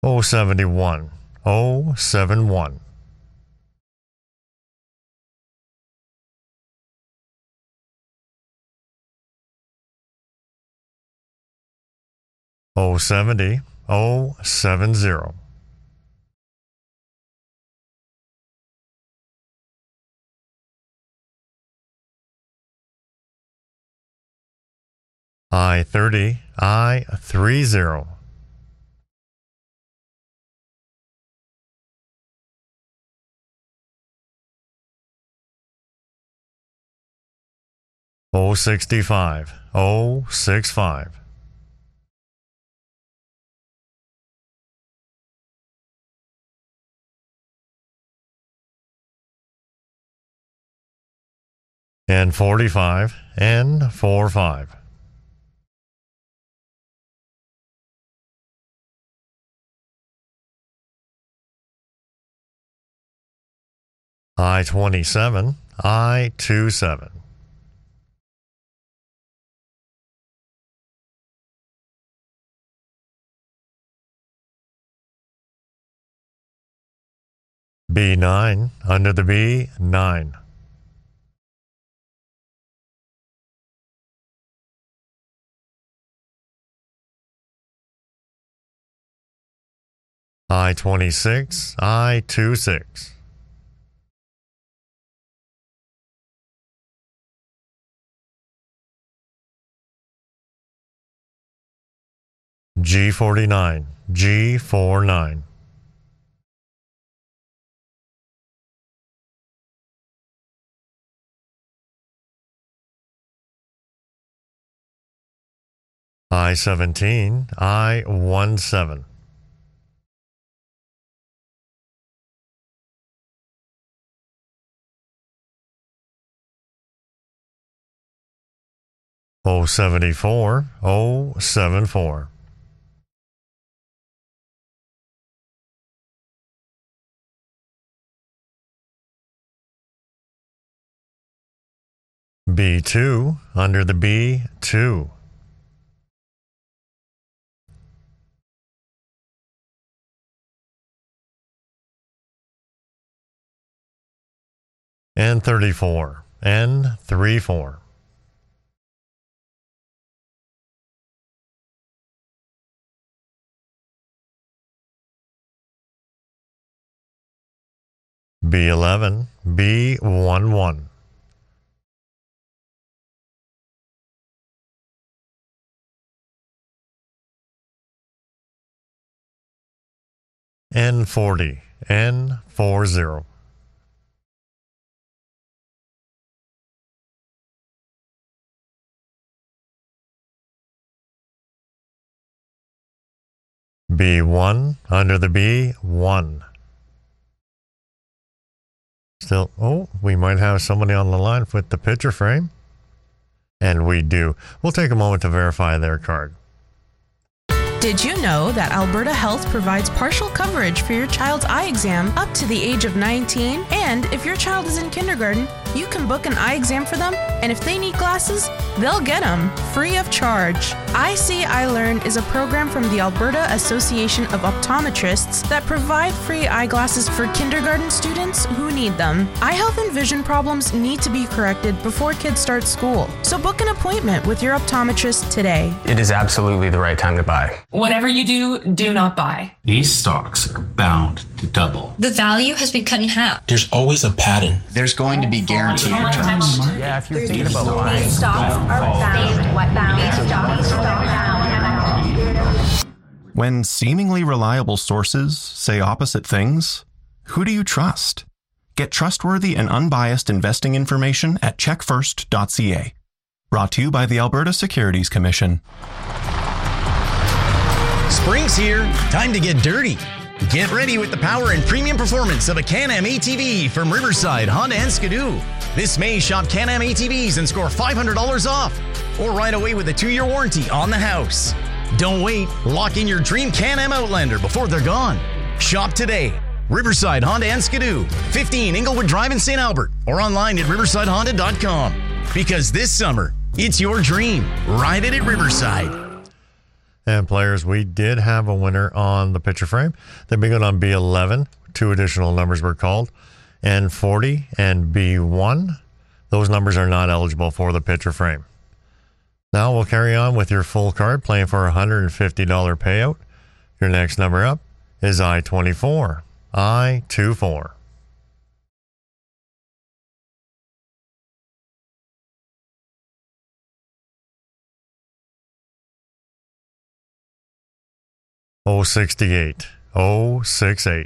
071 071. Oh 70 070. I-30 I-30. Oh 65 065. N45 N45. I-27 I-27. B9 under the B9. I-26 I-26. G49 G49. I-17 I-17. O74 O74. B2 under the B2. N34 N34. B11 B11. N40 N40. B1 under the B1. Still, we might have somebody on the line with the picture frame. And we do. We'll take a moment to verify their card. Did you know that Alberta Health provides partial coverage for your child's eye exam up to the age of 19? And if your child is in kindergarten, you can book an eye exam for them, and if they need glasses, they'll get them free of charge. I See, I Learn is a program from the Alberta Association of Optometrists that provide free eyeglasses for kindergarten students who need them. Eye health and vision problems need to be corrected before kids start school, so book an appointment with your optometrist today. It is absolutely the right time to buy. Whatever you do, do not buy. These stocks are bound to double. The value has been cut in half. There's always a pattern. There's going to be guaranteed returns. Yeah, if you're thinking about buying, These stocks are bound. These stocks are bound. When seemingly reliable sources say opposite things, who do you trust? Get trustworthy and unbiased investing information at checkfirst.ca. Brought to you by the Alberta Securities Commission. Spring's here. Time to get dirty. Get ready with the power and premium performance of a Can-Am ATV from Riverside, Honda and Skidoo. This May, shop Can-Am ATVs and score $500 off. Or ride away with a 2-year warranty on the house. Don't wait. Lock in your dream Can-Am Outlander before they're gone. Shop today. Riverside, Honda and Skidoo. 15 Inglewood Drive in St. Albert. Or online at riversidehonda.com. Because this summer, it's your dream. Ride it at Riverside. And players, we did have a winner on the picture frame. They began on B11. 2 additional numbers were called. N40 and B1. Those numbers are not eligible for the picture frame. Now we'll carry on with your full card, playing for a $150 payout. Your next number up is I-24. I-24. O68. O68.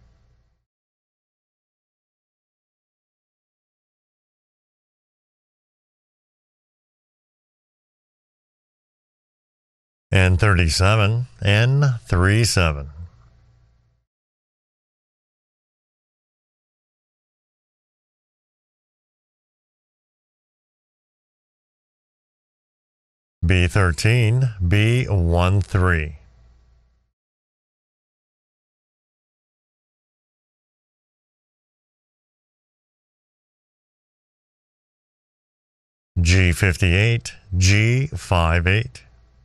N37. N37. B13. B13. G58, G58.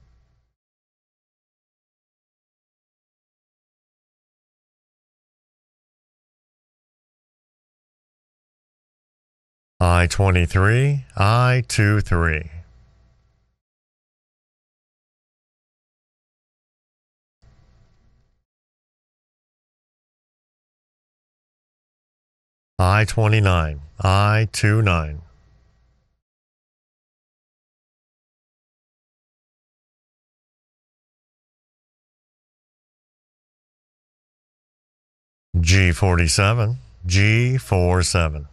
I-23, I-23. I-29, I-29. G47, G47.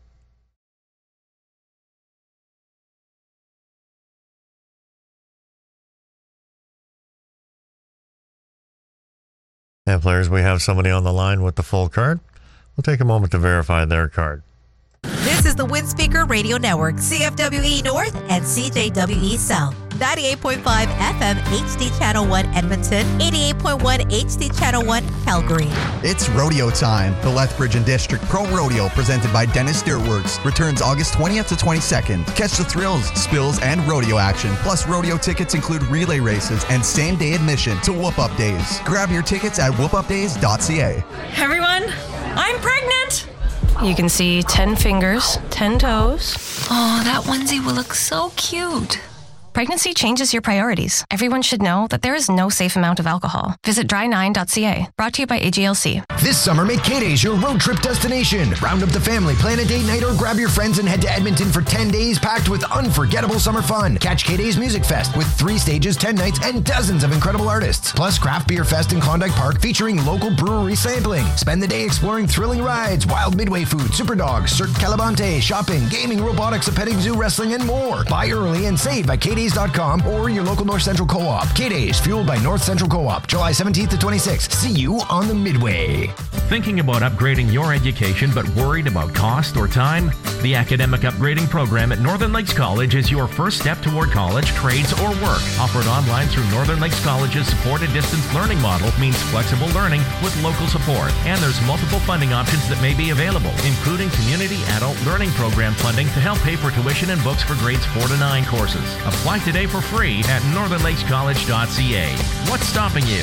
And players, we have somebody on the line with the full card. We'll take a moment to verify their card. This is the Windspeaker Radio Network, CFWE North and CJWE South. 98.5 FM HD Channel 1 Edmonton, 88.1 HD Channel 1 Calgary. It's rodeo time. The Lethbridge and District Pro Rodeo, presented by Dennis Dirtworks, returns August 20th to 22nd. Catch the thrills, spills, and rodeo action. Plus, rodeo tickets include relay races and same-day admission to Whoop Up Days. Grab your tickets at whoopupdays.ca. Everyone, I'm pregnant! You can see 10 fingers, 10 toes. Oh, that onesie will look so cute. Pregnancy changes your priorities. Everyone should know that there is no safe amount of alcohol. Visit dry9.ca. Brought to you by AGLC. This summer, make K-Days your road trip destination. Round up the family, plan a date night, or grab your friends and head to Edmonton for 10 days packed with unforgettable summer fun. Catch K-Days Music Fest with 3 stages, 10 nights, and dozens of incredible artists. Plus, Craft Beer Fest in Klondike Park featuring local brewery sampling. Spend the day exploring thrilling rides, wild Midway food, super dogs, Cirque Calabante, shopping, gaming, robotics, a petting zoo, wrestling, and more. Buy early and save at K-Days.com or your local North Central Co-op. K-Days, fueled by North Central Co-op, July 17th to 26th. See you on the Midway. Thinking about upgrading your education but worried about cost or time? The Academic Upgrading Program at Northern Lakes College is your first step toward college, trades, or work. Offered online through Northern Lakes College's supported distance learning model means flexible learning with local support. And there's multiple funding options that may be available, including Community Adult Learning Program funding to help pay for tuition and books for grades 4 to 9 courses. Apply today for free at northernlakescollege.ca. What's stopping you?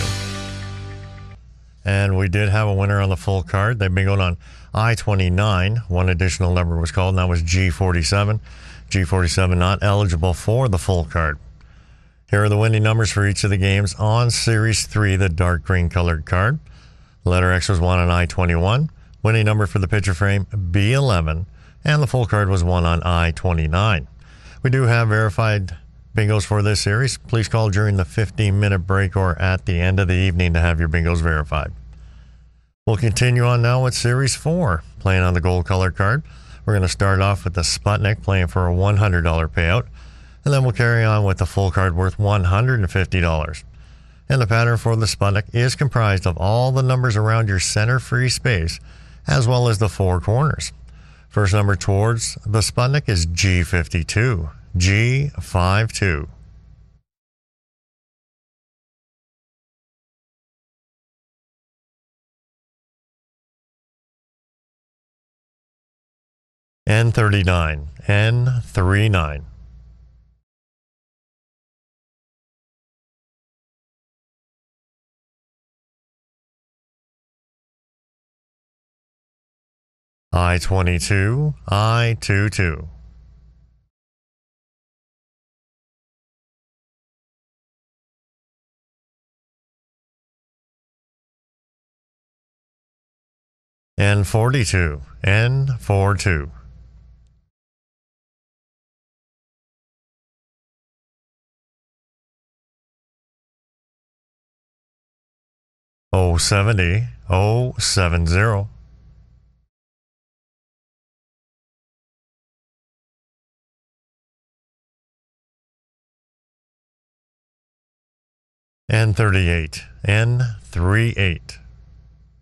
And we did have a winner on the full card. They've been going on I-29. One additional number was called, and that was G47. G47 not eligible for the full card. Here are the winning numbers for each of the games on Series 3, the dark green colored card. Letter X was won on I-21. Winning number for the picture frame, B11. And the full card was won on I-29. We do have verified bingos for this series. Please call during the 15-minute break or at the end of the evening to have your bingos verified. We'll continue on now with Series 4, playing on the gold color card. We're going to start off with the Sputnik, playing for a $100 payout, and then we'll carry on with the full card worth $150. And the pattern for the Sputnik is comprised of all the numbers around your center free space, as well as the 4 corners. First number towards the Sputnik is G52. G52. N39. N39. I-22, I-22. N42, N42. O70, O70. N38, N38.